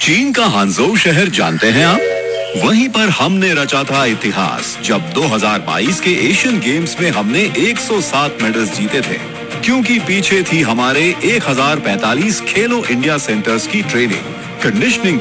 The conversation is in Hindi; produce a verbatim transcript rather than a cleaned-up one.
चीन का हांगझोउ शहर जानते हैं आप? वहीं पर हमने रचा था इतिहास जब दो हज़ार बाईस के एशियन गेम्स में हमने एक सौ सात मेडल्स जीते थे, क्योंकि पीछे थी हमारे एक हज़ार पैंतालीस खेलो इंडिया सेंटर्स की ट्रेनिंग, कंडीशनिंग